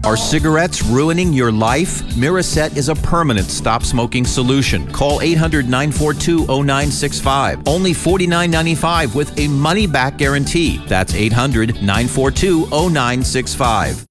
Are cigarettes ruining your life? Miraset is a permanent stop smoking solution. Call 800-942-0965. Only $49.95 with a money-back guarantee. That's 800-942-0965.